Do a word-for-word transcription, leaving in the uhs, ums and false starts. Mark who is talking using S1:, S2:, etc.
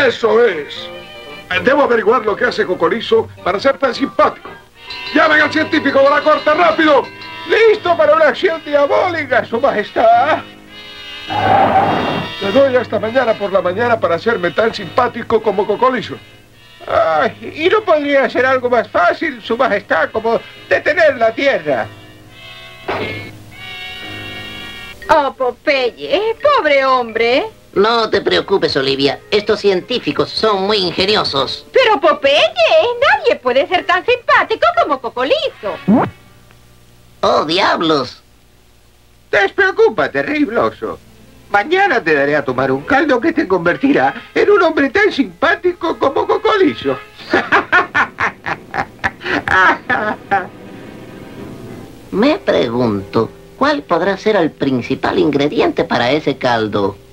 S1: Eso es. Debo averiguar lo que hace Cocolizo para ser tan simpático. ¡Llamen al científico de la corte, rápido!
S2: ¡Listo para una acción diabólica, Su Majestad!
S1: Le doy hasta mañana por la mañana para hacerme tan simpático como Cocolizo.
S2: Ay, ¿y no podría ser algo más fácil, Su Majestad, como detener la Tierra?
S3: Oh, Popeye, pobre hombre.
S4: No te preocupes, Olivia. Estos científicos son muy ingeniosos.
S3: Pero, Popeye, nadie puede ser tan simpático como Cocolizo.
S4: ¡Oh, diablos!
S2: Despreocúpate, Rey Bloso. Mañana te daré a tomar un caldo que te convertirá en un hombre tan simpático como Cocolizo.
S4: Me pregunto, ¿cuál podrá ser el principal ingrediente para ese caldo?